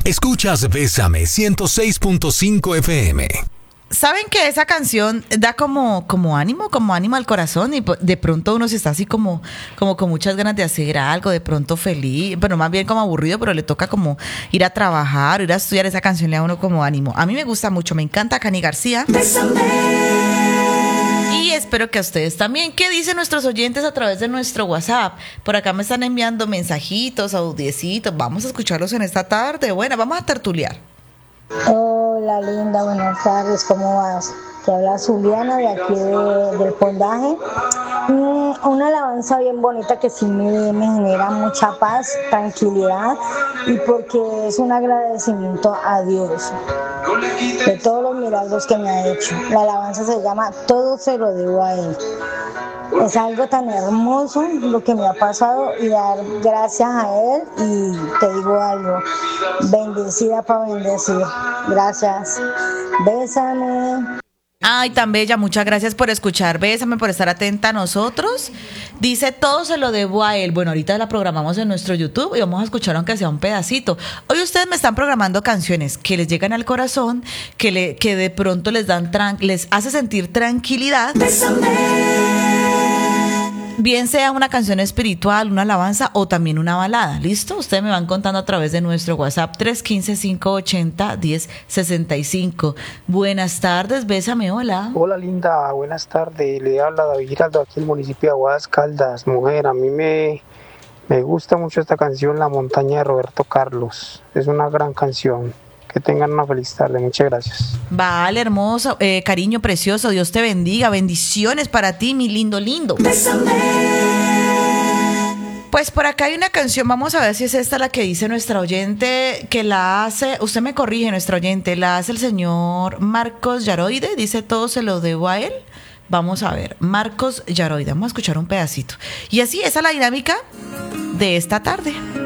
Escuchas Bésame 106.5 FM. ¿Saben que esa canción da como ánimo al corazón? Y de pronto uno se está así como con muchas ganas de hacer algo, de pronto feliz, pero más bien como aburrido, pero le toca como ir a trabajar, ir a estudiar. Esa canción le da a uno como ánimo. A mí me gusta mucho, me encanta Cani García. Y espero que a ustedes también. ¿Qué dicen nuestros oyentes a través de nuestro WhatsApp? Por acá me están enviando mensajitos, audiecitos. Vamos a escucharlos en esta tarde. Bueno, vamos a tertuliar. Hola linda, buenas tardes, ¿cómo vas? Te habla Zuliana de aquí del Pondaje. Una alabanza bien bonita que sí me genera mucha paz, tranquilidad y porque es un agradecimiento a Dios de todos los milagros que me ha hecho. La alabanza se llama Todo se lo debo a Él. Es algo tan hermoso lo que me ha pasado y dar gracias a Él, y te digo algo, bendecida para bendecir. Gracias. Bésame. Ay, tan bella, muchas gracias por escuchar. Bésame, por estar atenta a nosotros. Dice, todo se lo debo a Él. Bueno, ahorita la programamos en nuestro YouTube y vamos a escuchar aunque sea un pedacito. Hoy ustedes me están programando canciones que les llegan al corazón, que de pronto les hace sentir tranquilidad. Bésame. Bien sea una canción espiritual, una alabanza o también una balada. ¿Listo? Ustedes me van contando a través de nuestro WhatsApp 315-580-1065. Buenas tardes, bésame, hola. Hola linda, buenas tardes. Le habla David Giraldo aquí en el municipio de Aguadas Caldas. Mujer, a mí me gusta mucho esta canción, La Montaña de Roberto Carlos. Es una gran canción. Que tengan una feliz tarde, muchas gracias. Vale, hermoso, cariño precioso, Dios te bendiga, bendiciones para ti, mi lindo. Pues por acá hay una canción, vamos a ver si es esta la que dice nuestra oyente, que la hace, usted me corrige, nuestra oyente, la hace el señor Marcos Yaroide, dice todo se lo debo a él. Vamos a ver, Marcos Yaroide, vamos a escuchar un pedacito. Y así, esa es la dinámica de esta tarde.